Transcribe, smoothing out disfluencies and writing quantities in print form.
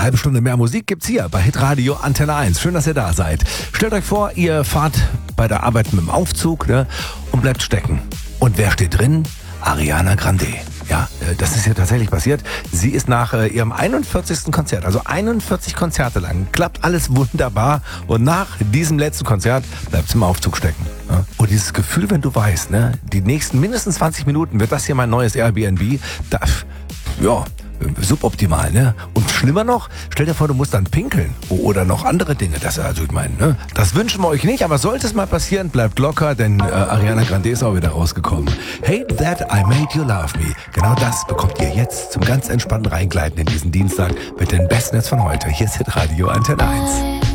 halbe Stunde mehr Musik gibt's hier bei Hitradio Antenne 1. Schön, dass ihr da seid. Stellt euch vor, ihr fahrt bei der Arbeit mit dem Aufzug, ne, und bleibt stecken. Und wer steht drin? Ariana Grande. Ja, das ist ja tatsächlich passiert. Sie ist nach ihrem 41. Konzert, also 41 Konzerte lang, klappt alles wunderbar. Und nach diesem letzten Konzert bleibt sie im Aufzug stecken. Ja? Und dieses Gefühl, wenn du weißt, ne, die nächsten mindestens 20 Minuten wird das hier mein neues Airbnb, suboptimal, ne? Und schlimmer noch, stell dir vor, du musst dann pinkeln oder noch andere Dinge. Das wünschen wir euch nicht, aber sollte es mal passieren, bleibt locker, denn Ariana Grande ist auch wieder rausgekommen. Hate That I Made You Love Me. Genau das bekommt ihr jetzt zum ganz entspannten Reingleiten in diesen Dienstag mit den besten Hits von heute. Hier ist Hitradio Antenne 1.